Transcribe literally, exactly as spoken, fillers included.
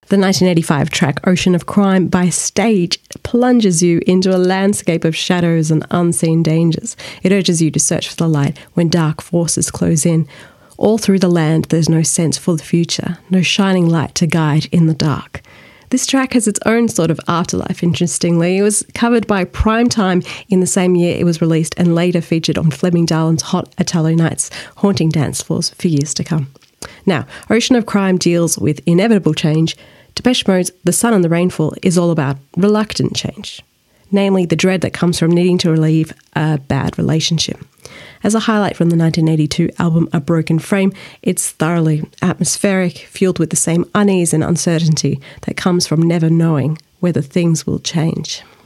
The nineteen eighty-five track Ocean of Crime by Stage plunges you into a landscape of shadows and unseen dangers. It urges you to search for the light when dark forces close in. All through the land there's no sense for the future, no shining light to guide in the dark. This track has its own sort of afterlife, interestingly. It was covered by Primetime in the same year it was released and later featured on Fleming Darlin's Hot Italo Nights, haunting dance floors for years to come. Now, Ocean of Crime deals with inevitable change. Depeche Mode's The Sun and the Rainfall is all about reluctant change, namely the dread that comes from needing to relieve a bad relationship. As a highlight from the nineteen eighty-two album A Broken Frame, it's thoroughly atmospheric, fueled with the same unease and uncertainty that comes from never knowing whether things will change.